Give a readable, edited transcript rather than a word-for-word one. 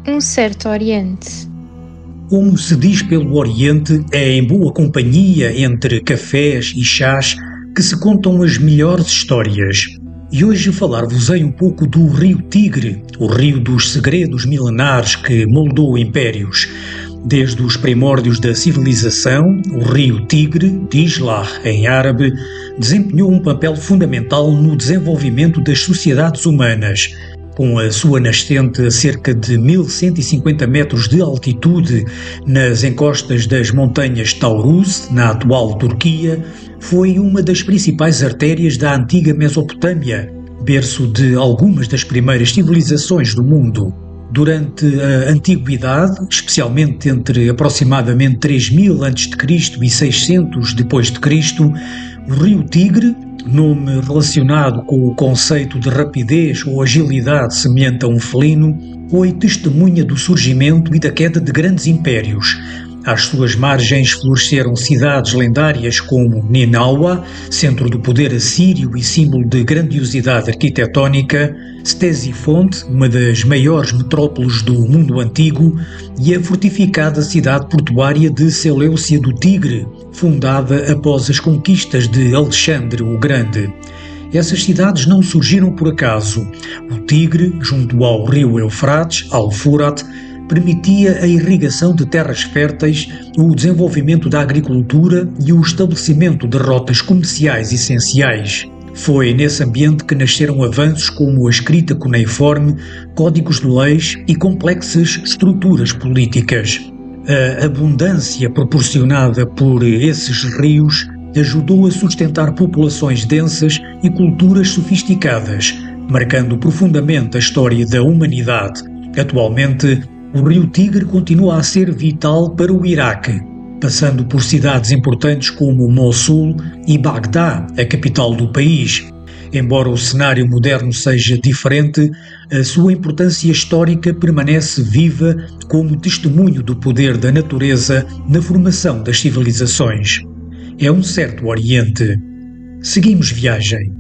Um certo Oriente. Como se diz pelo Oriente, é em boa companhia entre cafés e chás que se contam as melhores histórias. E hoje falar-vos-ei um pouco do Rio Tigre, o rio dos segredos milenares que moldou impérios. Desde os primórdios da civilização, o rio Tigre, Dijlah em árabe, desempenhou um papel fundamental no desenvolvimento das sociedades humanas. Com a sua nascente a cerca de 1150 metros de altitude nas encostas das montanhas Taurus, na atual Turquia, foi uma das principais artérias da antiga Mesopotâmia, berço de algumas das primeiras civilizações do mundo. Durante a Antiguidade, especialmente entre aproximadamente 3000 a.C. e 600 d.C., o rio Tigre, nome relacionado com o conceito de rapidez ou agilidade semelhante a um felino, foi testemunha do surgimento e da queda de grandes impérios. Às suas margens floresceram cidades lendárias como Ninawa, centro do poder assírio e símbolo de grandiosidade arquitetónica, Ctesifonte, uma das maiores metrópoles do mundo antigo, e a fortificada cidade portuária de Seleucia do Tigre, fundada após as conquistas de Alexandre o Grande. Essas cidades não surgiram por acaso. O Tigre, junto ao rio Eufrates, Al-Furat, permitia a irrigação de terras férteis, o desenvolvimento da agricultura e o estabelecimento de rotas comerciais essenciais. Foi nesse ambiente que nasceram avanços como a escrita cuneiforme, códigos de leis e complexas estruturas políticas. A abundância proporcionada por esses rios ajudou a sustentar populações densas e culturas sofisticadas, marcando profundamente a história da humanidade. Atualmente, o rio Tigre continua a ser vital para o Iraque, passando por cidades importantes como Mossul e Bagdá, a capital do país. Embora o cenário moderno seja diferente, a sua importância histórica permanece viva como testemunho do poder da natureza na formação das civilizações. É um certo Oriente. Seguimos viagem.